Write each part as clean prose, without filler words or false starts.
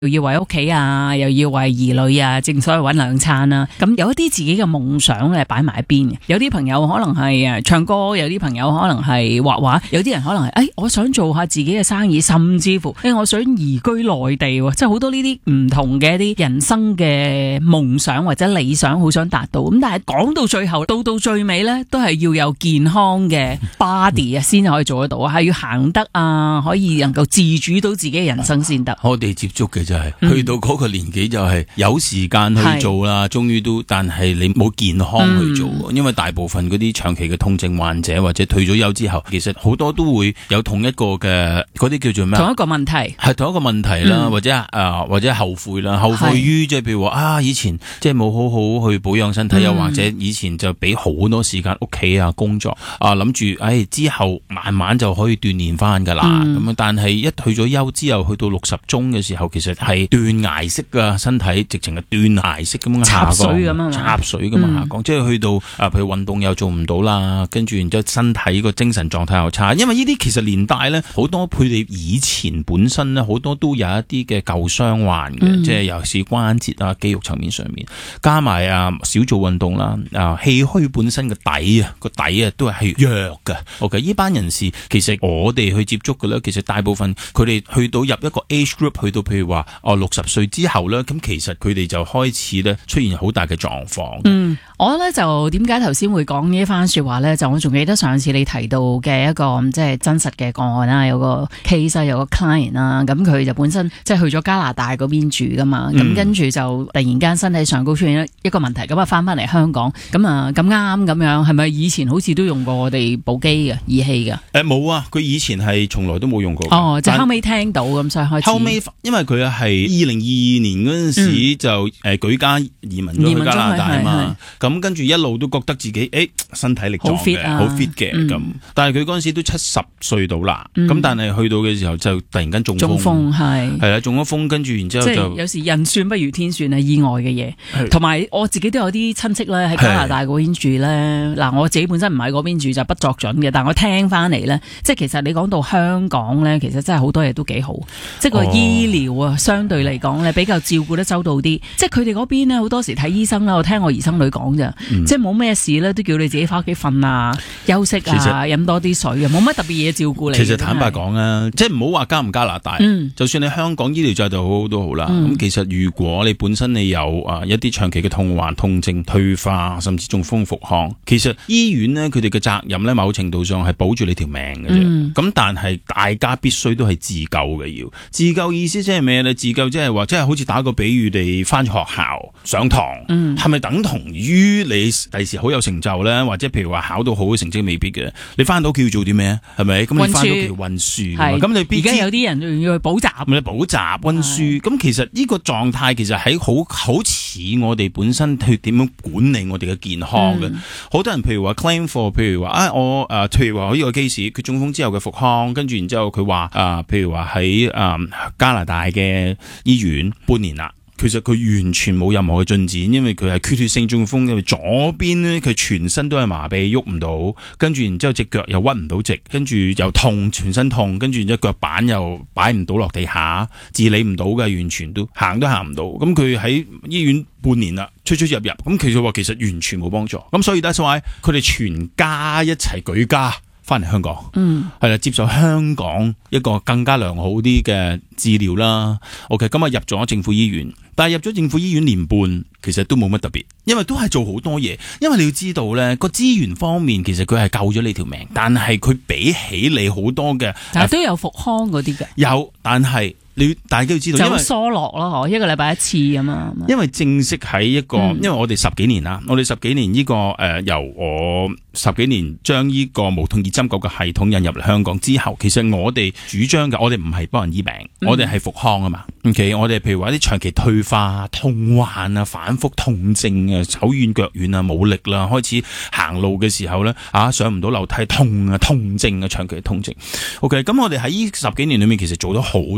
又要為屋企啊，又要為兒女啊，正所謂搵兩餐啊。咁有一啲自己嘅夢想咧擺埋一邊嘅，有啲朋友可能係唱歌，有啲朋友可能係畫畫，有啲人可能係我想做下自己嘅生意，甚至乎我想移居內地，即係好多呢啲唔同嘅一啲人生嘅夢想或者理想，好想達到。咁但係講到最後，到最尾咧，都係要有健康嘅 body 啊，先可以做得到啊，係要行得啊，可以能夠自主到自己嘅人生先得。 我哋接觸嘅就係去到嗰個年紀就係有時間去做啦，終於都，但係你冇健康去做，因為大部分嗰啲長期嘅痛症患者或者退咗休之後，其實好多都會有同一個嘅嗰啲叫做咩？ 同一個問題係同一個問題啦，或者後悔啦，後悔於即係譬如話以前即係冇好好去保養身體，又或者以前就俾好多時間屋企啊工作諗住之後慢慢就可以鍛煉翻噶啦，咁但係一退咗休之後，去到60鐘嘅時候，其實係斷崖式嘅身體，直情係斷崖式咁樣下降，插水咁樣下降，即係去到譬如運動又做唔到啦，跟住然之後身體個精神狀態又差，因為呢啲其實連帶咧好多佢哋以前本身咧好多都有一啲嘅舊傷患嘅，即係尤其是關節啊、肌肉層面上面，加埋少做運動啦，氣虛本身嘅底都係弱嘅。OK， 呢班人士其實我哋去接觸嘅咧，其實大部分佢哋去到入一個 age group， 去到譬如話60歲之後咧，咁其實佢哋就開始咧出現好大嘅狀況。 我咧就點解頭先會講呢一番說話咧？就我仲記得上次你提到嘅一個即係真實嘅個案啦，有個 case 有個 client 啦，咁佢就本身即係去咗加拿大嗰邊住噶嘛，咁跟住就突然間身體上高出現一個問題，咁翻嚟香港，咁咁啱咁樣，係咪以前好似都用過我哋部機嘅儀器嘅？冇啊，佢以前係從來都冇用過。 就後尾聽到咁所以開始。後尾因為佢係2022年嗰陣時就舉家移民咗去加拿大啊嘛，咁跟住一路都覺得自己身體力壯嘅，好 fit 嘅咁，但係佢嗰陣時都70歲到啦，咁但係去到嘅時候就突然間中風，係啦，中咗風，跟住然之後就有時人算不如天算啊，意外嘅嘢。同埋我自己都有啲親戚咧喺加拿大嗰邊住咧，嗱我自己本身唔喺嗰邊住就不作準嘅，但我聽翻嚟咧，即係其實你講到香港咧，其實真係好多嘢都幾好，即係個醫療啊，相對嚟講咧比較照顧得周到啲，即係佢哋嗰邊咧好多時睇醫生啦，我聽我姨甥女講咋，即係冇咩事咧都叫你自己翻屋企瞓啊、休息啊、飲多啲水啊，冇乜特別嘢照顧你。 其實坦白講啊，即係唔好話加唔加拿大，就算你香港醫療制度好好都好啦。咁其實如果你本身你有一啲長期嘅痛患、痛症、退化，甚至中風復康，其實醫院呢，佢哋嘅責任呢，某程度上係保住你條命嘅啫。咁但係大家必須都係自救嘅，要自救意思即係咩呢？自救即係話，即係好似打個比喻，你翻學校上堂，係咪等同於你第時好有成就呢？或者譬如話考到好嘅成績未必嘅，你翻到屋企要做啲咩？係咪？咁你翻到屋企溫書，咁你而家有啲人要去補習， 你補習溫書，咁其實呢個狀態其實喺好似我哋本身去點樣管理我哋嘅健康嘅。好多人譬如話 claim for， 譬如話我譬如話呢個 case， 佢中風之後嘅復康，跟住然之後佢話譬如話喺加拿大嘅醫院半年啦。其實佢完全冇任何嘅進展，因為佢係缺血性中風，因為左邊咧佢全身都係麻痹，喐唔到，跟住然之後隻腳又屈唔到直，跟住又痛，全身痛，跟住然之後腳板又擺唔到落地下，治理唔到嘅，完全都行唔到。咁佢喺醫院半年啦，出入，咁其實話其實完全冇幫助。咁所以that's why佢哋全家一齊舉家翻嚟香港，係啦，接受香港一個更加良好啲嘅治療啦。OK， 咁入咗政府醫院，但係入咗政府醫院年半，其實都冇乜特別，因為都係做好多嘢。因為你要知道咧，個資源方面其實佢係救咗你條命，但係佢比起你好多嘅， 但係都有復康嗰啲嘅， 有，但係大家要知道， 就疏落咯，一個禮拜一次咁嘛。 因為正式喺一個，因為我哋10幾年啦，我哋10幾年呢個由我10幾年將呢個無痛熱針灸嘅系統引入嚟香港之後，其實我哋主張嘅，我哋唔係幫人醫病，我哋係復康啊嘛。OK， 我哋譬如話啲長期退化、痛患啊、反覆痛症啊、手軟腳軟啊、冇力啦，開始行路嘅時候咧上唔到樓梯痛啊、痛症啊、長期嘅痛症。OK， 咁我哋喺呢10幾年裏面其實做咗好多嘅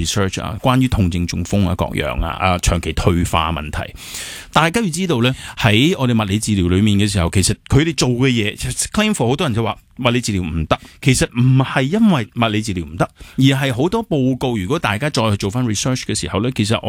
research 啊，關於痛症中風啊各樣啊長期退化問題。大家要知道咧，喺我哋物理治療裏面嘅時候，其實佢哋做嘅嘢 claim for 好多人就話物理治療唔得，其實唔係因為物理治療唔得，而係好多報告如果大家再去做翻 research 嘅時候咧，其實